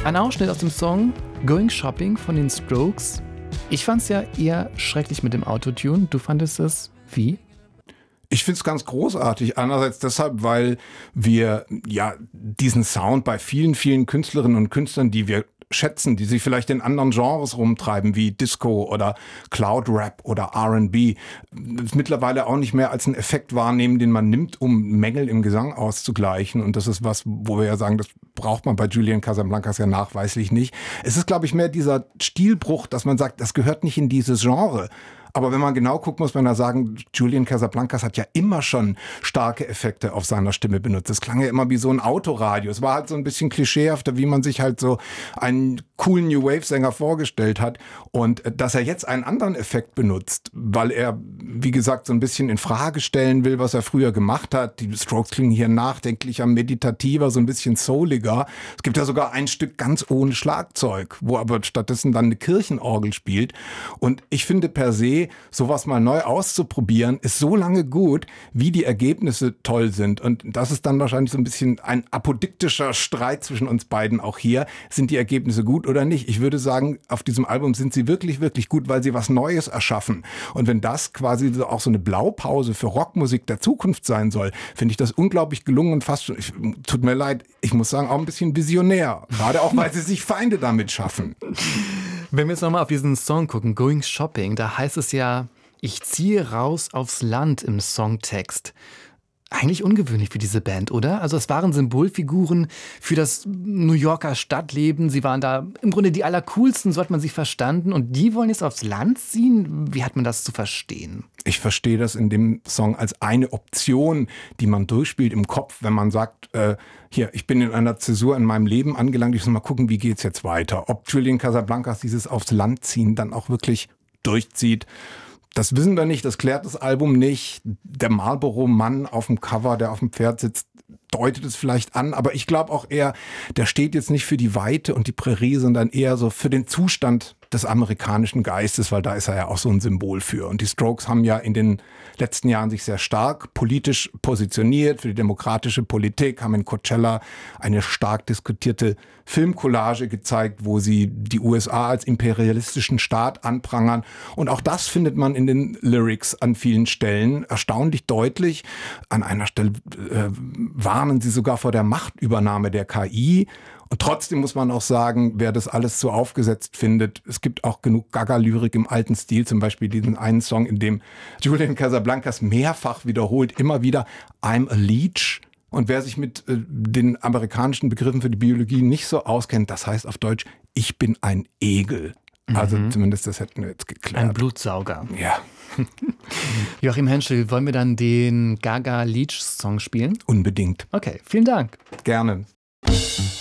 Ein Ausschnitt aus dem Song Going Shopping von den Strokes. Ich fand es ja eher schrecklich mit dem Autotune. Du fandest es wie? Ich finde es ganz großartig. Einerseits deshalb, weil wir ja diesen Sound bei vielen, vielen Künstlerinnen und Künstlern, die wir schätzen, die sich vielleicht in anderen Genres rumtreiben, wie Disco oder Cloud Rap oder R&B, mittlerweile auch nicht mehr als einen Effekt wahrnehmen, den man nimmt, um Mängel im Gesang auszugleichen. Und das ist was, wo wir ja sagen, das braucht man bei Julian Casablancas ja nachweislich nicht. Es ist, glaube ich, mehr dieser Stilbruch, dass man sagt, das gehört nicht in dieses Genre. Aber wenn man genau guckt, muss man da sagen, Julian Casablancas hat ja immer schon starke Effekte auf seiner Stimme benutzt. Das klang ja immer wie so ein Autoradio. Es war halt so ein bisschen klischeehafter, wie man sich halt so einen coolen New Wave Sänger vorgestellt hat. Und dass er jetzt einen anderen Effekt benutzt, weil er, wie gesagt, so ein bisschen in Frage stellen will, was er früher gemacht hat. Die Strokes klingen hier nachdenklicher, meditativer, so ein bisschen souliger. Es gibt ja sogar ein Stück ganz ohne Schlagzeug, wo aber stattdessen dann eine Kirchenorgel spielt. Und ich finde per se, sowas mal neu auszuprobieren, ist so lange gut, wie die Ergebnisse toll sind. Und das ist dann wahrscheinlich so ein bisschen ein apodiktischer Streit zwischen uns beiden auch hier. Sind die Ergebnisse gut oder nicht? Ich würde sagen, auf diesem Album sind sie wirklich, wirklich gut, weil sie was Neues erschaffen. Und wenn das quasi auch so eine Blaupause für Rockmusik der Zukunft sein soll, finde ich das unglaublich gelungen und fast schon, tut mir leid, ich muss sagen, auch ein bisschen visionär. Gerade auch, weil sie sich Feinde damit schaffen. Wenn wir jetzt nochmal auf diesen Song gucken, Going Shopping, da heißt es ja, ich ziehe raus aufs Land im Songtext. Eigentlich ungewöhnlich für diese Band, oder? Also es waren Symbolfiguren für das New Yorker Stadtleben. Sie waren da im Grunde die allercoolsten, so hat man sie verstanden. Und die wollen jetzt aufs Land ziehen? Wie hat man das zu verstehen? Ich verstehe das in dem Song als eine Option, die man durchspielt im Kopf, wenn man sagt, hier, ich bin in einer Zäsur in meinem Leben angelangt, ich muss mal gucken, wie geht's jetzt weiter. Ob Julian Casablancas dieses aufs Land ziehen dann auch wirklich durchzieht. Das wissen wir nicht, das klärt das Album nicht. Der Marlboro-Mann auf dem Cover, der auf dem Pferd sitzt, deutet es vielleicht an. Aber ich glaube auch eher, der steht jetzt nicht für die Weite und die Prärie, sondern eher so für den Zustand des amerikanischen Geistes, weil da ist er ja auch so ein Symbol für. Und die Strokes haben ja in den letzten Jahren sich sehr stark politisch positioniert für die demokratische Politik, haben in Coachella eine stark diskutierte Filmcollage gezeigt, wo sie die USA als imperialistischen Staat anprangern. Und auch das findet man in den Lyrics an vielen Stellen erstaunlich deutlich. An einer Stelle warnen sie sogar vor der Machtübernahme der KI. Und trotzdem muss man auch sagen, wer das alles so aufgesetzt findet, es gibt auch genug Gaga-Lyrik im alten Stil, zum Beispiel diesen einen Song, in dem Julian Casablancas mehrfach wiederholt, immer wieder I'm a Leech. Und wer sich mit den amerikanischen Begriffen für die Biologie nicht so auskennt, das heißt auf Deutsch, ich bin ein Egel. Also zumindest das hätten wir jetzt geklärt. Ein Blutsauger. Ja. Joachim Henschel, wollen wir dann den Gaga-Leech-Song spielen? Unbedingt. Okay, vielen Dank. Gerne.